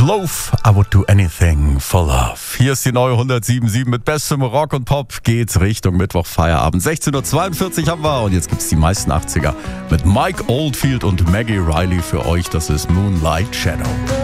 Love, I would do anything for love. Hier ist die neue 107.7 mit bestem Rock und Pop. Geht's Richtung Mittwoch Feierabend. 16.42 Uhr haben wir und jetzt gibt's die meisten 80er mit Mike Oldfield und Maggie Riley für euch. Das ist Moonlight Shadow.